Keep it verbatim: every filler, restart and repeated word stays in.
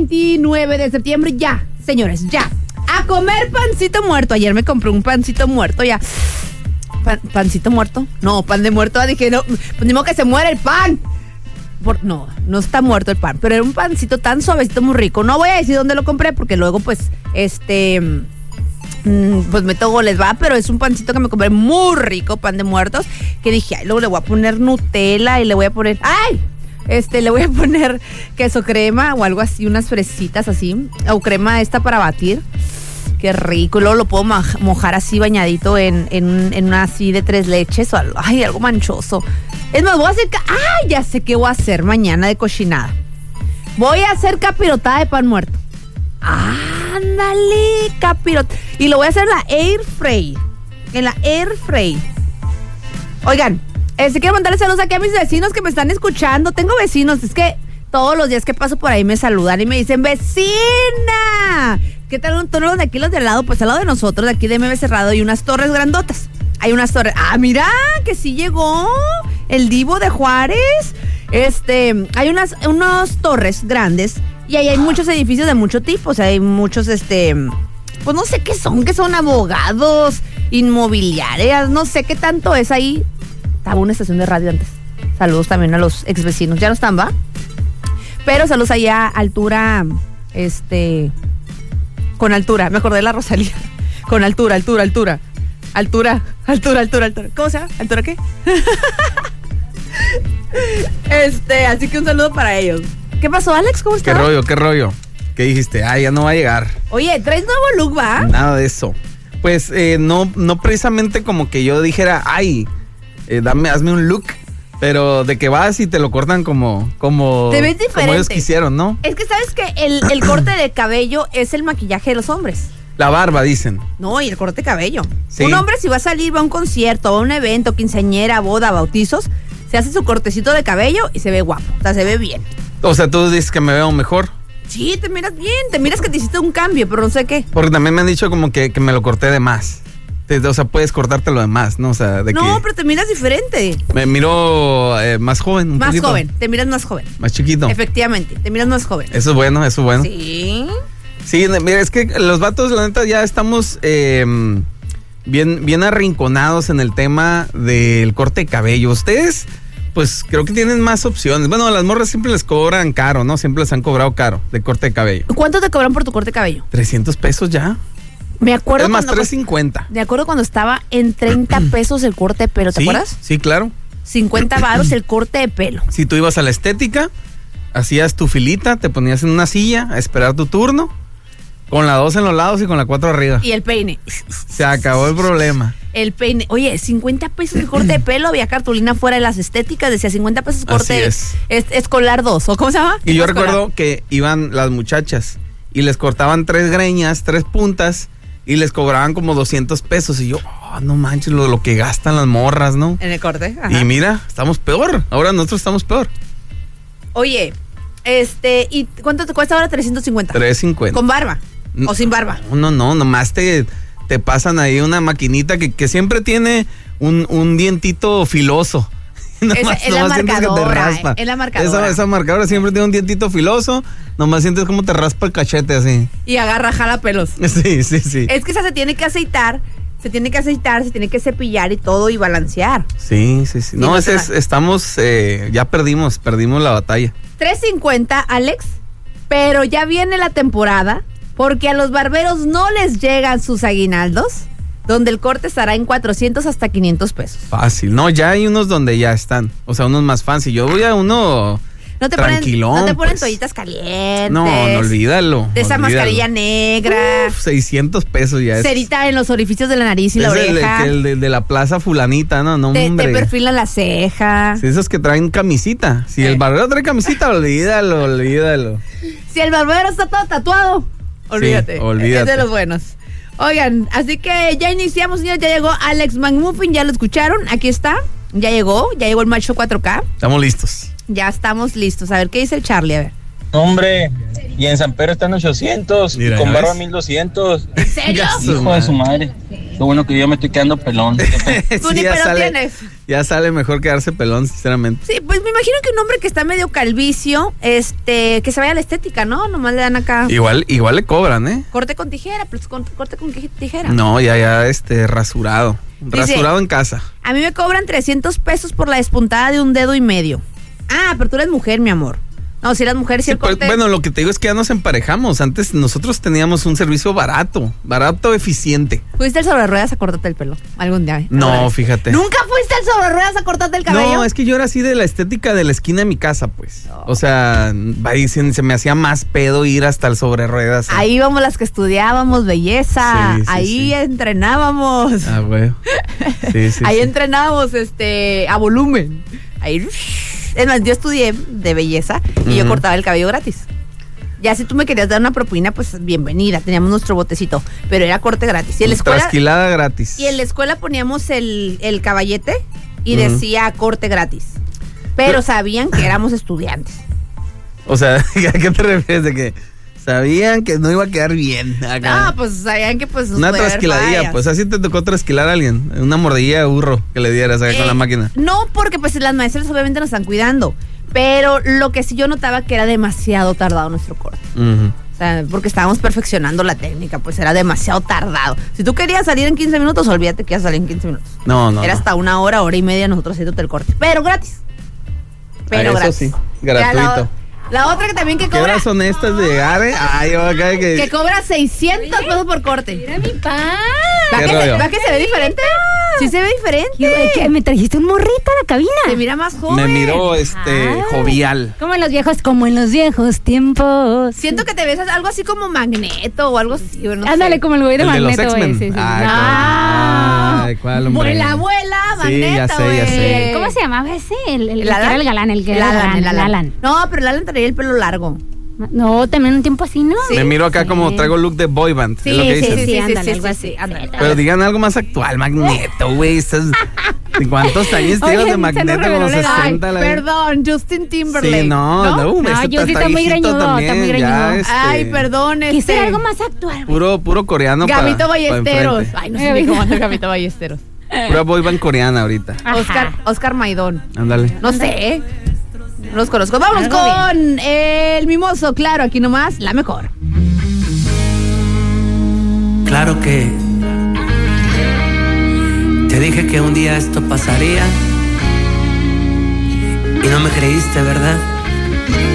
veintinueve de septiembre, ya, señores, ya. A comer pancito muerto. Ayer me compré un pancito muerto, ya. Pan, ¿Pancito muerto? No, pan de muerto. Dije, no, pues ni modo que se muere el pan. Por, no, no está muerto el pan, pero era un pancito tan suavecito, muy rico. No voy a decir dónde lo compré porque luego, pues, este... pues me togo les va, pero es un pancito que me compré muy rico, pan de muertos, que dije, ay, luego le voy a poner Nutella y le voy a poner, ay, este, le voy a poner queso crema o algo así, unas fresitas así, o crema esta para batir. Qué rico, y luego lo puedo mojar así bañadito en, en, en una así de tres leches o algo, ay, algo manchoso. Es más, voy a hacer, ay, ya sé qué voy a hacer mañana de cochinada. Voy a hacer capirotada de pan muerto. Ándale, capirot. Y lo voy a hacer en la air fry. En la air fry. Oigan, este quiero mandarles saludos aquí a mis vecinos que me están escuchando. Tengo vecinos, es que todos los días que paso por ahí me saludan y me dicen, ¡vecina! ¿Qué tal todos los de aquí, los de al lado? Pues al lado de nosotros, de aquí de M B Cerrado, hay unas torres grandotas. Hay unas torres. Ah, mira, que sí llegó el Divo de Juárez. Este, hay unas unos torres grandes. Y ahí hay muchos edificios de mucho tipo, o sea, hay muchos, este, pues no sé qué son, que son abogados, inmobiliarias, no sé qué tanto es ahí. Estaba una estación de radio antes. Saludos también a los ex vecinos, ya no están, ¿va? Pero saludos allá a altura, este, con altura, me acordé de la Rosalía, con altura, altura, altura, altura, altura, altura, altura. ¿Cómo se llama? ¿Altura qué? Este, así que un saludo para ellos. ¿Qué pasó, Alex? ¿Cómo estás? ¿Qué rollo, qué rollo? ¿Qué dijiste? Ah, ya no va a llegar. Oye, ¿traes nuevo look, va? Nada de eso. Pues eh, no, no precisamente como que yo dijera, ay, eh, dame, hazme un look. Pero de que vas y te lo cortan como, como, te ves diferente. Como ellos quisieron, ¿no? Es que sabes que el, el corte de cabello es el maquillaje de los hombres. La barba, dicen. No, y el corte de cabello. Sí. Un hombre si va a salir, va a un concierto, va a un evento, quinceañera, boda, bautizos, se hace su cortecito de cabello y se ve guapo, o sea, se ve bien. O sea, tú dices que me veo mejor. Sí, te miras bien, te miras que te hiciste un cambio, pero no sé qué. Porque también me han dicho como que, que me lo corté de más. Te, o sea, puedes cortártelo de más, ¿no? O sea, de no, que pero te miras diferente. me miro eh, más joven, un Más poquito. joven, te miras más joven. Más chiquito. Efectivamente, te miras más joven. Eso es bueno, eso es bueno. Sí. Sí, mira, es que los vatos, la neta, ya estamos eh, bien, bien arrinconados en el tema del corte de cabello. Ustedes, pues, creo que tienen más opciones. Bueno, a las morras siempre les cobran caro, ¿no? Siempre les han cobrado caro de corte de cabello. ¿Cuánto te cobran por tu corte de cabello? trescientos pesos ya. Me acuerdo Es más, cuando, tres cincuenta. Me acuerdo cuando estaba en treinta pesos el corte de pelo, ¿te ¿Sí? acuerdas? Sí, claro. cincuenta varos el corte de pelo. Si tú ibas a la estética, hacías tu filita, te ponías en una silla a esperar tu turno, con la dos en los lados y con la cuatro arriba. Y el peine. Se acabó el problema. El peine. Oye, cincuenta pesos el corte de pelo. Había cartulina fuera de las estéticas. Decía cincuenta pesos corte Así es. Es, escolar dos. ¿O cómo se llama? Y yo Escolar. recuerdo que iban las muchachas y les cortaban tres greñas, tres puntas y les cobraban como doscientos pesos. Y yo, oh, no manches, lo, lo que gastan las morras, ¿no? En el corte. Ajá. Y mira, estamos peor. Ahora nosotros estamos peor. Oye, este, ¿y cuánto te cuesta ahora? trescientos cincuenta. tres cincuenta. ¿Con barba? ¿O sin barba? No, no, no, nomás te, te pasan ahí una maquinita que, que siempre tiene un, un dientito filoso. Nomás, es la nomás sientes que te marcadora, raspa. es la marcadora. Esa, esa marcadora siempre tiene un dientito filoso. Nomás sientes como te raspa el cachete así. Y agarra, jala pelos. Sí, sí, sí. Es que esa se tiene que aceitar, se tiene que aceitar, se tiene que cepillar y todo y balancear. Sí, sí, sí. No, no ese se es, va. estamos, eh, ya perdimos, perdimos la batalla. tres cincuenta, Alex, pero ya viene la temporada porque a los barberos no les llegan sus aguinaldos, donde el corte estará en cuatrocientos hasta quinientos pesos. Fácil. No, ya hay unos donde ya están. O sea, unos más fancy. Yo voy a uno No te ponen, tranquilón. no te ponen pues. toallitas calientes. No, no, olvídalo. De esa olvídalo. mascarilla negra. Uf, seiscientos pesos ya es. Cerita en los orificios de la nariz y la Es el, oreja. el, el de, de la plaza fulanita, no, no, te, hombre. te perfilan la ceja. Sí, esos que traen camisita. Si Eh. el barbero trae camisita, olvídalo, olvídalo. Si el barbero está todo tatuado, olvídate. olvídate. Es de los buenos. Oigan, así que ya iniciamos, señores. Ya llegó Alex McMuffin, ya lo escucharon. Aquí está. Ya llegó, ya llegó el Macho cuatro K. Estamos listos. Ya estamos listos. A ver, ¿qué dice el Charlie? A ver. Hombre, y en San Pedro están ochocientos, Mira, y con ¿ya barba ves? mil doscientos. ¿En serio? Ya. Hijo de su madre. Lo bueno que yo me estoy quedando pelón. Tú ni ya pelo sale, tienes. Ya sale mejor quedarse pelón, sinceramente. Sí, pues me imagino que un hombre que está medio calvicio, este, que se vaya a la estética, ¿no? Nomás le dan acá. Igual, igual le cobran, ¿eh? Corte con tijera, pues con, corte con tijera. No, ya, ya, este, rasurado. Dice, rasurado en casa. A mí me cobran trescientos pesos por la despuntada de un dedo y medio. Ah, pero tú eres mujer, mi amor. No, si eras mujer, si Sí, el corte... pues, bueno, lo que te digo es que ya nos emparejamos. Antes nosotros teníamos un servicio barato, barato, eficiente. ¿Fuiste al sobre ruedas a cortarte el pelo algún día? ¿Eh? No, fíjate. ¿Nunca fuiste al sobre ruedas a cortarte el cabello? No, es que yo era así de la estética de la esquina de mi casa, pues. O sea, ahí se, se me hacía más pedo ir hasta el sobre ruedas. ¿eh? Ahí íbamos las que estudiábamos belleza. Sí, sí, ahí sí. entrenábamos. Ah, güey. Sí, sí. Ahí sí. entrenábamos este, a volumen. Ahí... Es más, yo estudié de belleza y uh-huh. yo cortaba el cabello gratis. Ya si tú me querías dar una propina, pues bienvenida, teníamos nuestro botecito, pero era corte gratis. Y en la escuela, trasquilada gratis. Y en la escuela poníamos el, el caballete y uh-huh. decía corte gratis. Pero, pero sabían que éramos estudiantes. O sea, ¿a qué te refieres de que sabían que no iba a quedar bien acá? No, pues sabían que pues... Una trasquiladilla, pues así te tocó trasquilar a alguien. Una mordilla de burro que le dieras acá eh, con la máquina. No, porque pues las maestras obviamente nos están cuidando. Pero lo que sí yo notaba que era demasiado tardado nuestro corte. Uh-huh. O sea, porque estábamos perfeccionando la técnica, pues era demasiado tardado. Si tú querías salir en quince minutos, olvídate que ibas a salir en quince minutos. No, no. Era no. hasta una hora, hora y media nosotros haciéndote el corte. Pero gratis. Pero Eso gratis. sí, gratuito. La otra que también que cobra... ¿Qué horas honestas de llegar, eh? Ay, yo acá que... Que cobra seiscientos pesos por corte. Mira mi pan. ¿Va que, se, ¿Va que se ve diferente? Sí se ve diferente. ¿Qué? ¿Me trajiste un morrito a la cabina? Se mira más joven. Me miró, este, ah, jovial. Como en los viejos, como en los viejos tiempos. Siento que te ves algo así como Magneto o algo así. No Ándale, sé. como el güey de el Magneto. De los X-Men. Sí, sí, Ay, ah, Ay, ¿cuál, hombre? Vuela, abuela, Magneto. Sí, ya sé, ya sé. ¿Cómo se llamaba ese? El, el, el, ¿El Alan? que era el galán, el que el era Alan, el el galán. Alan. No, pero el Alan traía el pelo largo. No, también un tiempo así, ¿no? Sí. Me miro acá sí. como traigo look de boy band. Sí, es lo que sí, dicen. sí, sí, ándale, sí, algo sí, así. sí, ándale. Pero digan algo más actual, Magneto, güey. Estás... ¿Cuántos años tienes de Magneto? Como sesenta. Ay, la... Perdón, Justin Timberlake. Sí, no, no, no, no ese Justin está muy greñudo, también, está muy greñudo. ya, este... Ay, perdón, este... Quise algo más actual. Puro, puro coreano. Gabito para, Ballesteros. para Ay, no sé ni cómo anda Gabito Ballesteros. Pura boy band coreana ahorita. Oscar, Oscar Maidón. Ándale. No sé. No los conozco. Vamos algo con bien. El mimoso, claro, aquí nomás, la mejor. Claro que te dije que un día esto pasaría y no me creíste, ¿verdad?